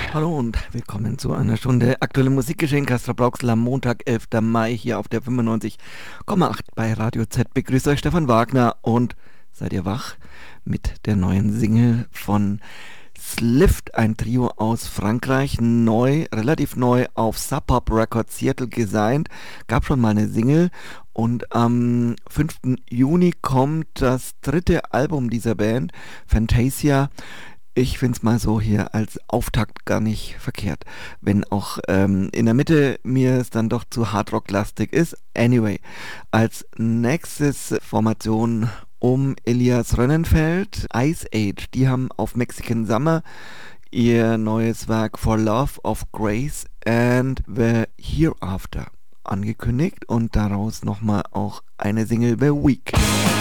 Hallo und willkommen zu einer Stunde aktuelle Musikgeschehen. Castro Brauxel am Montag, 11. Mai hier auf der 95,8 bei Radio Z. Begrüßt euch Stefan Wagner und seid ihr wach mit der neuen Single von Slift, ein Trio aus Frankreich, neu, relativ neu auf Sub Pop Records Seattle gesigned, gab schon mal eine Single und am 5. Juni kommt das dritte Album dieser Band, Fantasia. Ich finde es mal so hier als Auftakt gar nicht verkehrt, wenn auch in der Mitte mir es dann doch zu Hardrock-lastig ist. Anyway, als nächstes Formation um Elias Rönnenfeld, Ice Age, die haben auf Mexican Summer ihr neues Werk For Love of Grace and the Hereafter angekündigt und daraus nochmal auch eine Single The Week.